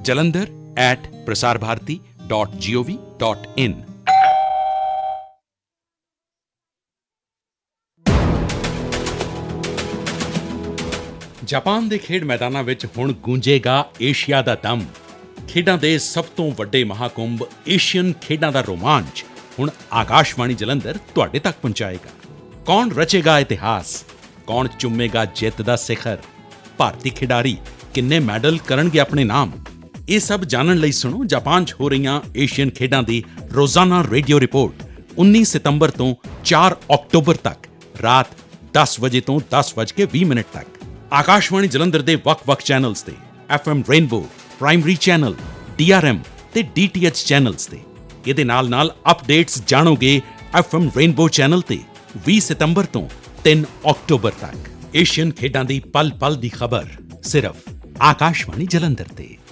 jalandhar@prasarbharati.gov.in। Japan ਦੇ ਖੇਡ ਮੈਦਾਨਾਂ ਵਿੱਚ ਹੁਣ ਗੂੰਜੇਗਾ ਏਸ਼ੀਆ ਦਾ ਦਮ। ਖੇਡਾਂ ਦੇ ਸਭ ਤੋਂ ਵੱਡੇ ਮਹਾਕੁੰਭ ਏਸ਼ੀਅਨ ਖੇਡਾਂ ਦਾ ਰੋਮਾਂਚ ਹੁਣ ਆਕਾਸ਼ਵਾਣੀ ਜਲੰਧਰ ਤੁਹਾਡੇ ਤੱਕ ਪਹੁੰਚਾਏਗਾ। ਕੌਣ ਰਚੇਗਾ ਇਤਿਹਾਸ, ਕੌਣ ਚੁੰਮੇਗਾ ਜਿੱਤ ਦਾ ਸਿਖਰ, ਭਾਰਤੀ ਖਿਡਾਰੀ ਕਿੰਨੇ ਮੈਡਲ ਕਰਨਗੇ ਆਪਣੇ ਨਾਮ, ਇਹ ਸਭ ਜਾਣਨ ਲਈ ਸੁਣੋ ਜਾਪਾਨ 'ਚ ਹੋ ਰਹੀਆਂ ਏਸ਼ੀਅਨ ਖੇਡਾਂ ਦੀ ਰੋਜ਼ਾਨਾ ਰੇਡੀਓ ਰਿਪੋਰਟ 19 ਸਤੰਬਰ ਤੋਂ 4 ਅਕਤੂਬਰ ਤੱਕ ਰਾਤ 10 ਵਜੇ ਤੋਂ 10:20 ਤੱਕ ਆਕਾਸ਼ਵਾਣੀ ਜਲੰਧਰ ਦੇ ਵੱਖ-ਵੱਖ ਚੈਨਲਸ ਤੇ, FM rainbow, primary channel, DRM ਤੇ DTH ਚੈਨਲਸ ਤੇ। ਇਹਦੇ ਨਾਲ ਅਪਡੇਟਸ ਜਾਣੋਗੇ FM ਰੇਨਬੋ ਚੈਨਲ ਤੇ 20 ਸਤੰਬਰ ਤੋਂ 3 ਅਕਤੂਬਰ ਤੱਕ। ਏਸ਼ੀਅਨ ਖੇਡਾਂ ਦੀ ਪਲ-ਪਲ ਦੀ ਖਬਰ ਸਿਰਫ ਆਕਾਸ਼ਵਾਣੀ ਜਲੰਧਰ ਤੇ।